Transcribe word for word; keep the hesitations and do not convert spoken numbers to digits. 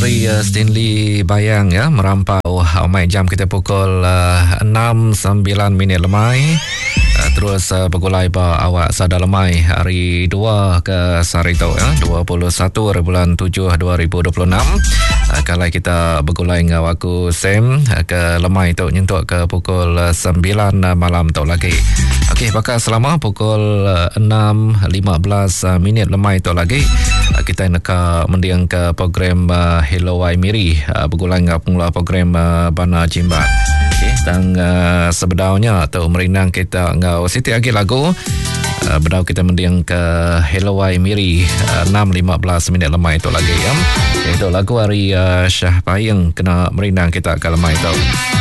hari uh, Stanley Bayang ya merampau uh, mai jam kita pukul uh, enam sembilan minit lemai. Uh, terus uh, begulai ba awak sada lemai hari dua ke Sarito ya dua puluh satu bulan tujuh dua ribu dua puluh enam. Uh, kalau kita begulai dengan aku Sam uh, ke lemai tu nyentuh ke pukul uh, sembilan uh, malam tu lagi. Okey, bakal selama pukul uh, enam lima belas uh, minit lemai tu lagi uh, kita nak mendiang ke program uh, Hello Waimiri uh, bergulang dengan pengula program uh, Bana Jimba. Okay, dan uh, sebenarnya tu merinang kita ngau Siti lagi lagu uh, bedau kita mendiang ke Hello Waimiri uh, enam lima belas minit lemai itu lagi ya. Okay, itu lagu hari uh, Syah Payeng kena merinang kita ke lemai itu.